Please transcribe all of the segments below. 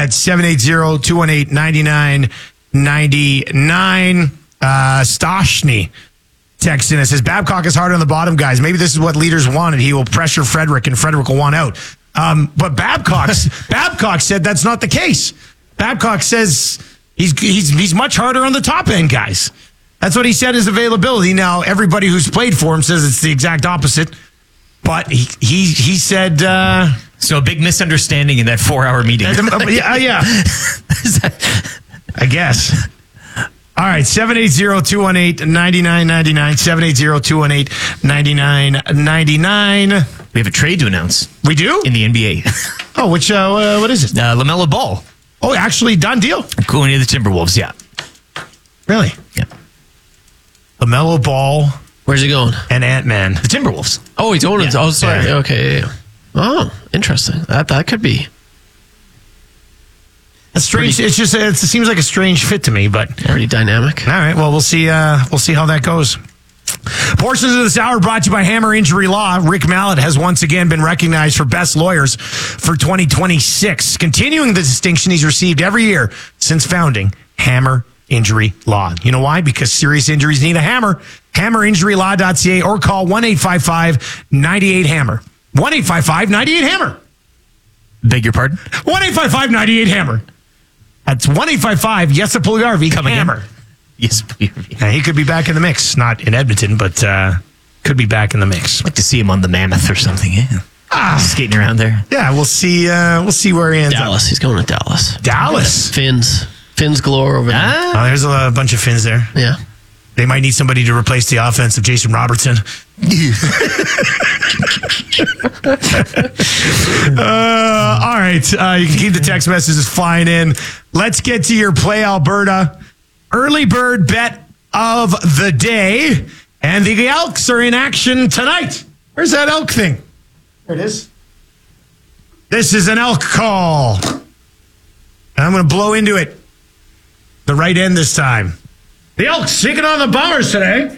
at 780-218-9999. Stashny texts in and says, Babcock is hard on the bottom guys. Maybe this is what leaders wanted. He will pressure Frederic and Frederic will want out. But Babcock said that's not the case. Babcock says he's much harder on the top end guys. That's what he said his availability. Now, everybody who's played for him says it's the exact opposite. But he said... So a big misunderstanding in that 4-hour meeting. Yeah. I guess. All right, 780-218-9999, 780-218-9999. We have a trade to announce. We do? In the NBA. Oh, what is it? LaMelo Ball. Oh, actually, done deal. Going to the Timberwolves, yeah. Really? Yeah. LaMelo Ball. Where's he going? And Ant-Man. The Timberwolves. Oh, he's going to... Oh, sorry. Yeah. Okay. Yeah. Oh, interesting. That could be... It's strange. It seems like a strange fit to me, but... Pretty dynamic. All right, well, we'll see how that goes. Portions of this hour brought to you by Hammer Injury Law. Rick Mallett has once again been recognized for best lawyers for 2026, continuing the distinction he's received every year since founding Hammer Injury Law. You know why? Because serious injuries need a hammer. HammerInjuryLaw.ca or call 1-855-98-HAMMER. 1-855-98-HAMMER. Beg your pardon? 1-855-98-HAMMER. That's 1-855 Yessa Pugliarvi Hammer. Yes, he could be back in the mix. Not in Edmonton, but could be back in the mix. I'd like to see him on the Mammoth or something. Yeah. Skating around there. Yeah, we'll see where he ends Dallas. up. He's going to Dallas. Dallas. Fins galore over there. Oh, there's a bunch of Finns there. Yeah. They might need somebody to replace the offense of Jason Robertson. All right. You can keep the text messages flying in. Let's get to your Play Alberta early bird bet of the day. And the Elks are in action tonight. Where's that elk thing? There it is. This is an elk call. And I'm going to blow into it. The right end this time. The Elks taking on the Bombers today.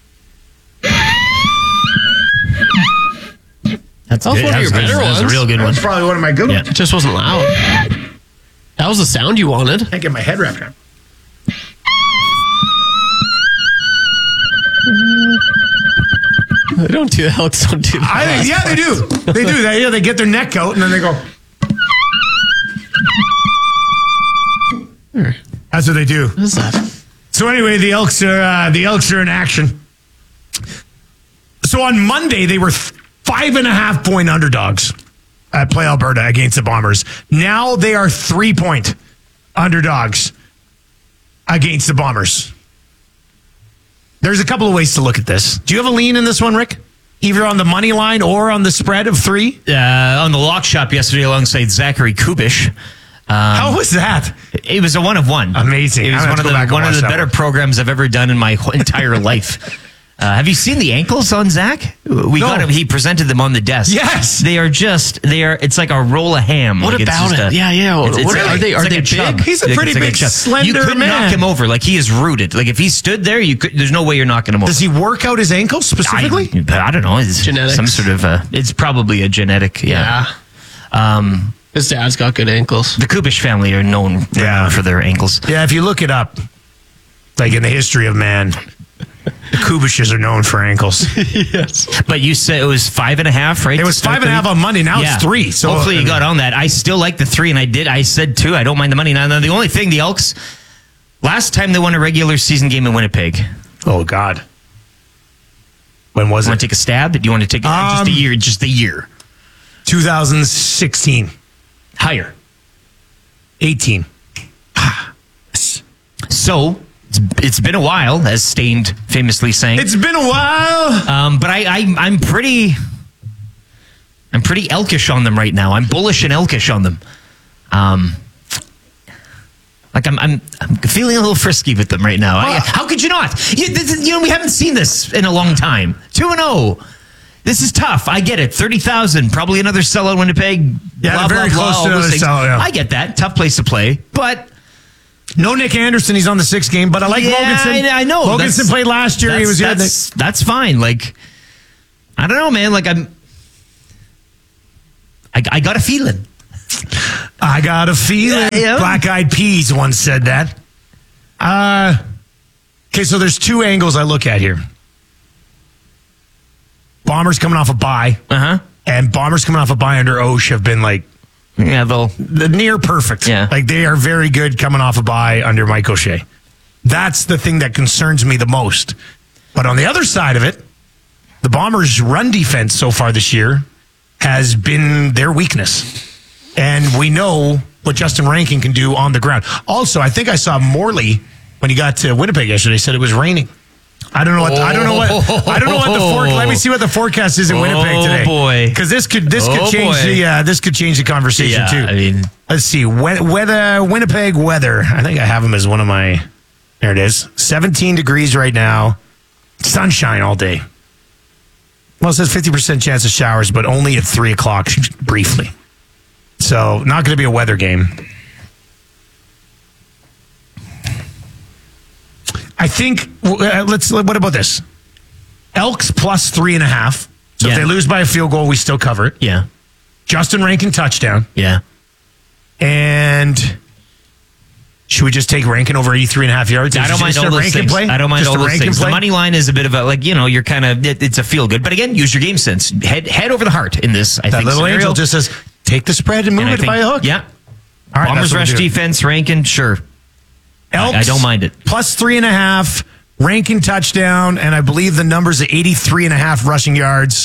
That's one of your better ones. That's a real good one. That's probably one of my good ones. It just wasn't loud. That was the sound you wanted. Can't get my head wrapped around. They don't do Elks don't do that. Yeah, they do. They do. They get their neck out and then they go. That's what they do. What is that? So anyway, the Elks are in action. So on Monday they were 5.5 point underdogs at Play Alberta against the Bombers. Now they are 3 point underdogs against the Bombers. There's a couple of ways to look at this. Do you have a lean in this one, Rick? Either on the money line or on the spread of 3? On the lock shop yesterday alongside Zachary Kubish. How was that? It was a 1-of-1. Amazing. It was one of the better programs I've ever done in my entire life. Have you seen the ankles on Zach? We got him. He presented them on the desk. Yes. It's like a roll of ham. What like about it? Yeah. Are they big? He's a pretty big, slender you couldn't man. knock him over. Like, he is rooted. Like, if he stood there, there's no way you're knocking him over. Does he work out his ankles specifically? I don't know. It's genetics. Some sort of, it's probably a genetic. Yeah. His dad's got good ankles. The Kubish family are known for their ankles. Yeah, if you look it up, like in the history of man, the Kubishes are known for ankles. Yes. But you said it was 5.5, right? It was 5.5 on Monday. Now it's 3. So hopefully you got on that. I still like the 3, and I said 2. I don't mind the money. Now, the only thing, the Elks, last time they won a regular season game in Winnipeg. Oh, God. When was it? You want to take a stab? Do you want to take just a year? Just the year. 2016. Higher. 18. So it's been a while, as Stained famously sang. It's been a while. But I'm pretty elkish on them right now. I'm bullish and elkish on them. Like I'm feeling a little frisky with them right now. How could you not? We haven't seen this in a long time. 2-0. This is tough. I get it. 30,000, probably another sellout Winnipeg. Yeah, very close to another sellout. Yeah. I get that. Tough place to play, but no Nick Anderson. He's on the 6th game, but I like Mogensen. I know. Mogensen played last year. He was here. That's fine. Like, I don't know, man. Like I got a feeling. I got a feeling. Yeah. Black Eyed Peas once said that. Okay, so there's two angles I look at here. Bombers coming off a bye. And Bombers coming off a bye under Osh have been like the near perfect. Yeah. Like they are very good coming off a bye under Mike O'Shea. That's the thing that concerns me the most. But on the other side of it, the Bombers' run defense so far this year has been their weakness. And we know what Justin Rankin can do on the ground. Also, I think I saw Morley when he got to Winnipeg yesterday said it was raining. I don't know what let me see what the forecast is in Winnipeg today. Oh boy. Because this could change the conversation too. I mean, let's see. Winnipeg weather. I think I have them as one of my. There it is. 17 degrees right now. Sunshine all day. Well, it says 50% chance of showers, but only at 3 o'clock briefly. So not going to be a weather game. I think, what about this? Elks plus 3.5. So if they lose by a field goal, we still cover it. Yeah. Justin Rankin touchdown. Yeah. And should we just take Rankin over 83.5 yards? I don't mind all those things. I don't mind all those things. The money line is a bit of a, you're kind of, it's a feel good. But again, use your game sense. Head over the heart in this, I think. That little scenario. angel just says, take the spread and move it by a hook. Yeah. All right, Bombers rush defense, Rankin, sure. Elks, I don't mind it. Plus 3.5, Rankin touchdown, and I believe the number's at 83.5 rushing yards.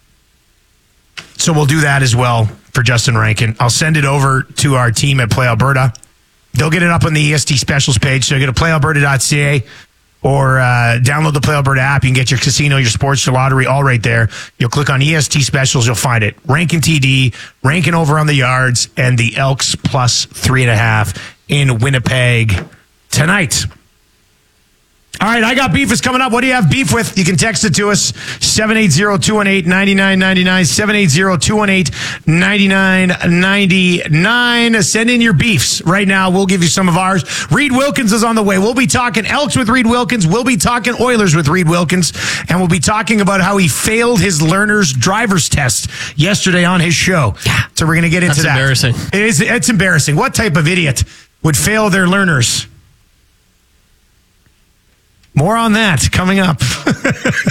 So we'll do that as well for Justin Rankin. I'll send it over to our team at Play Alberta. They'll get it up on the EST specials page. So you go to playalberta.ca or download the Play Alberta app. You can get your casino, your sports, your lottery, all right there. You'll click on EST specials. You'll find it. Rankin TD, Rankin over on the yards, and the Elks plus 3.5 in Winnipeg tonight. All right, I Got Beef is coming up. What do you have beef with? You can text it to us, 780-218-9999, 780-218-9999. Send in your beefs right now. We'll give you some of ours. Reed Wilkins is on the way. We'll be talking Elks with Reed Wilkins. We'll be talking Oilers with Reed Wilkins. And we'll be talking about how he failed his learner's driver's test yesterday on his show. So we're going to get into that. That's embarrassing. It's embarrassing. What type of idiot would fail their learners? More on that coming up.